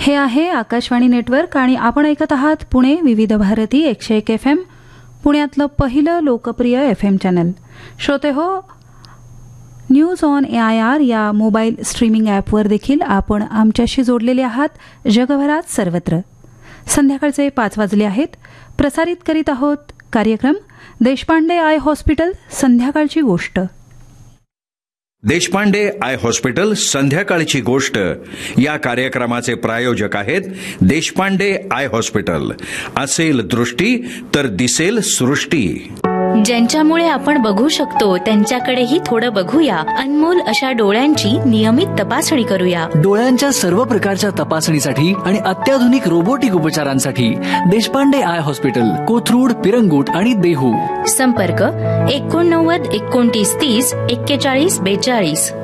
हे आहे आकाशवाणी नेटवर्क आणि आपण ऐकत आहात पुणे विविध भारती 101 FM, पुण्यातलं पहिलं लोकप्रिय FM चॅनल. श्रोते हो, न्यूज ऑन AIR या मोबाईल स्ट्रीमिंग ॲपवर देखील आपण आमच्याशी जोडलेले आहात जगभरात सर्वत्र. संध्याकाळचे 5 वाजले आहेत. प्रसारित करीत आहोत कार्यक्रम देशपांडे आय हॉस्पिटल संध्याकाळची गोष्ट. देशपांडे आय हॉस्पिटल संध्याकाळची गोष्ट या कार्यक्रमाचे प्रायोजक आहेत देशपांडे आय हॉस्पिटल. असेल दृष्टी तर दिसेल सृष्टी. ज्यांच्यामुळे आपण बघू शकतो त्यांच्याकडेही थोडं बघूया. अनमोल अशा डोळ्यांची नियमित तपासणी करूया. डोळ्यांच्या सर्व प्रकारच्या तपासणीसाठी आणि अत्याधुनिक रोबोटिक उपचारांसाठी देशपांडे आय हॉस्पिटल, कोथरूड, पिरंगुट आणि देहू. संपर्क 89 29 30 41 42.